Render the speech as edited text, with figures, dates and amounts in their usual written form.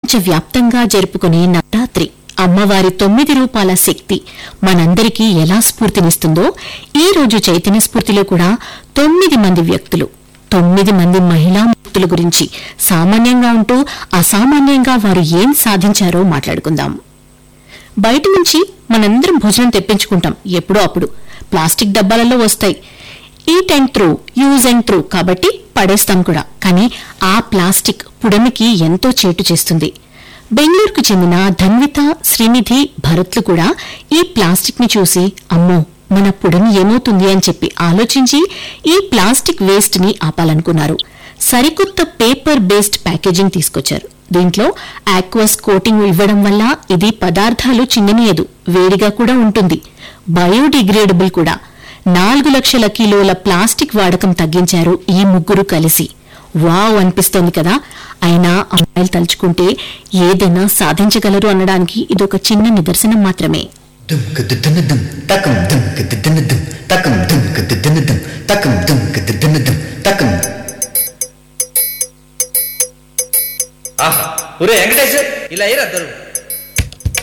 ప్రపంచవ్యాప్తంగా జరుపుకునే నవరాత్రి అమ్మవారి 9 రూపాల శక్తి మనందరికీ ఎలా స్ఫూర్తినిస్తుందో ఈ రోజు చైతన్య స్ఫూర్తిలో కూడా 9 మంది వ్యక్తులు 9 మంది మహిళా వ్యక్తుల గురించి సామాన్యంగా ఉంటూ అసామాన్యంగా వారు ఏం సాధించారో మాట్లాడుకుందాం. బయట నుంచి మనందరం భోజనం తెప్పించుకుంటాం, ఎప్పుడో అప్పుడు ప్లాస్టిక్ డబ్బాలలో వస్తాయి. Eat and throw, use and throw కాబట్టి పడేస్తాం కూడా. కానీ ఆ ప్లాస్టిక్ పుడమికి ఎంతో చేటు చేస్తుంది. బెంగళూరుకు చెందిన ధన్విత, శ్రీనిధి, భరత్లు కూడా ఈ ప్లాస్టిక్ ని చూసి అమ్మో మన పుడమి ఏమవుతుంది అని చెప్పి ఆలోచించి ఈ ప్లాస్టిక్ వేస్ట్ ని ఆపాలనుకున్నారు. సరికొత్త పేపర్ బేస్డ్ ప్యాకేజింగ్ తీసుకొచ్చారు. దీంట్లో ఆక్వస్ కోటింగ్ ఇవ్వడం వల్ల ఇది పదార్థాలు చిన్ననీయదు, వేడిగా కూడా ఉంటుంది, బయోడిగ్రేడబుల్ కూడా. 4 లక్షల కిలోల ప్లాస్టిక్ వాడకం తగ్గించారు ఈ ముగ్గురు కలిసి. వావ్ అనిపిస్తోంది కదా. అయినా అమ్మాయిలు తలుచుకుంటే ఏదైనా సాధించగలరు అనడానికి ఇదొక చిన్న నిదర్శనం మాత్రమే. వెంకటేశ్వర్ ఇలా అయ్యారు